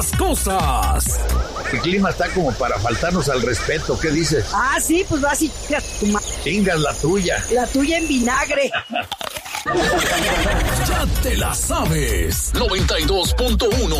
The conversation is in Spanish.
cosas. El clima está como para faltarnos al respeto, ¿qué dices? Ah, sí, pues vas y chingas la tuya. La tuya en vinagre. Ya te la sabes. 92.1